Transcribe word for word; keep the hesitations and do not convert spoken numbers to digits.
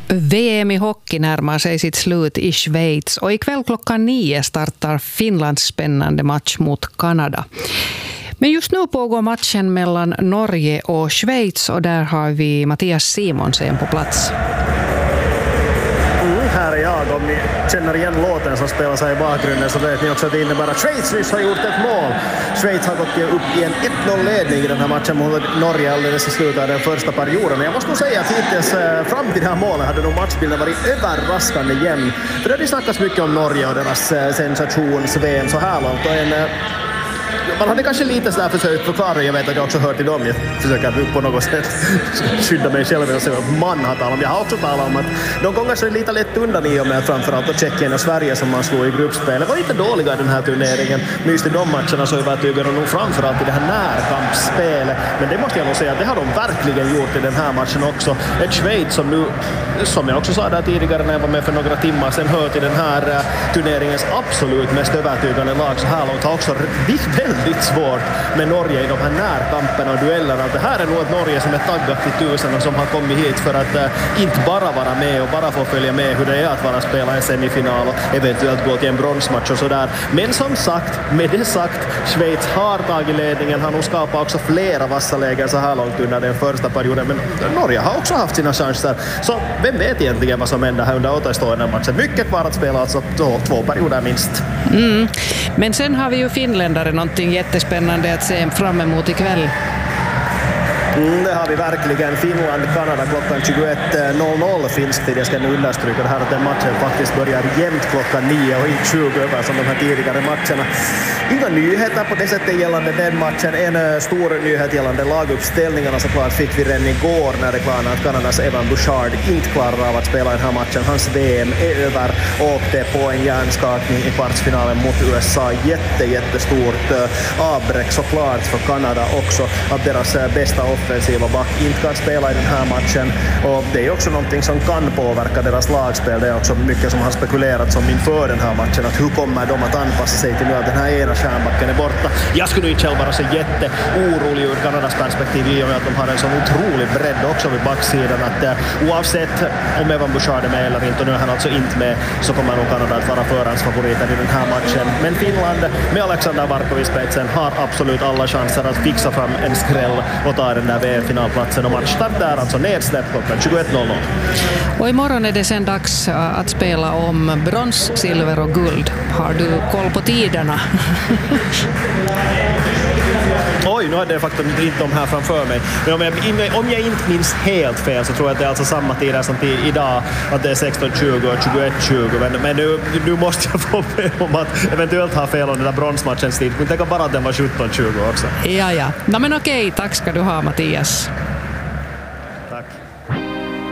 V M i hockey närmar sig sitt slut i Schweiz och ikväll klockan nio startar Finlands spännande match mot Kanada. Men just nu pågår matchen mellan Norge och Schweiz och där har vi Mattias Simonsen på plats. Mm, här är jag. Om ni känner igen låten som spelar sig i bakgrunden så vet ni också att det innebär att Schweiz nyss har gjort ett mål. Schweiz har gått upp i en ett noll-ledning i den här matchen mot Norge alldeles i slutet av den första perioden. Men jag måste nog säga att hittills fram till det här målet hade nog matchbilden varit överraskande jämn. För det har snackats mycket om Norge och deras sensations-V M så här långt. Och en, man hade kanske lite sådär försökt förklara, jag vet att jag också hört till dem, jag försöker på något sätt skydda mig själv och säga att man har talat om. Jag har också talat om att de gånger så är lite lätt undan i och med att framförallt att Tjeckien och Sverige som man slog i gruppspelet var inte dåliga i den här turneringen. Men just i de matcherna så övertygar de nog framförallt i det här närkampsspelet. Men det måste jag nog säga att det har de verkligen gjort i den här matchen också. Ett Schweiz som nu, som jag också sa där tidigare när jag var med för några timmar sedan, hör till den här turneringens absolut mest övertygande lag så här långt, har också väldigt svårt med Norge i de här närkamperna och duellerna. Det här är nog ett Norge som är taggat till tusen och som har kommit hit för att äh, inte bara vara med och bara få följa med hur det är att vara spela en semifinal och eventuellt gå till en bronsmatch och sådär. Men som sagt, med det sagt, Schweiz har tagit ledningen, har nog skapat också flera vassa lägen så här långt under den första perioden, men Norge har också haft sina chanser. Så vem vet egentligen vad som händer här under återstående matchen? Mycket kvar att spela, alltså två, två perioder minst. Mm. Men sen har vi ju finländare någonting jättespännande att se fram emot ikväll. Mm, det har vi verkligen. Finland, Kanada klockan tjugoett noll noll finns tid. Jag ska nu understryka det här att den matchen faktiskt börjar jämnt klockan nio och inte tjugo över som de här tidigare matcherna. Inga nyheter på det sättet gällande den matchen. En stor nyhet gällande laguppställningarna såklart fick vi redan igår när det klarade att Kanadas Evan Bouchard inte klarar av att spela den här matchen. Hans V M är över, åkte på en hjärnskakning i kvartsfinalen mot U S A. Jätte, jättestort avbräck såklart för Kanada också att deras bästa offensiva back inte kan spela i den här matchen. Och det är också någonting som kan påverka deras lagspel. Det är också mycket som har spekulerats om inför den här matchen. Att hur kommer de att anpassa sig till nu att den här ena stjärnbacken är borta. Jag skulle inte själv vara så jätteorolig ur Kanadas perspektiv i och med att de har en sån otrolig bredd också vid backsidan. Att uh, oavsett om Evan Bouchard är med eller inte, och nu är han alltså inte med, så kommer nog Kanada att vara förhandsfavoriter i den här matchen. Men Finland med Alexander Barkov i spetsen har absolut alla chanser att fixa fram en skräll och ta den där V M-finalplatsen, och matchstart där alltså nedsläpp klockan tjugoett noll noll. Och imorgon är det sen dags att spela om brons, silver och guld. Har du koll på tiderna? Oj, nu hade jag faktiskt inte de här framför mig. Men om jag, om jag inte minns helt fel så tror jag att det är alltså samma tider som till idag, att det är sexton tjugo och tjugoett tjugo. Men, men nu, nu måste jag få med om att eventuellt ha fel om den där bronsmatchens tid. Men tänk bara att den var sjutton tjugo också. Ja, ja. No, men okej, tack ska du ha, Mattias.